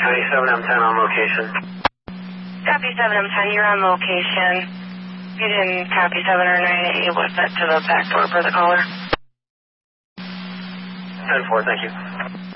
Copy 7, I'm 10 on location. Copy 7, I'm 10, you're on location. You didn't copy 7 or 9, it was set to the back door for the caller. 10-4, thank you.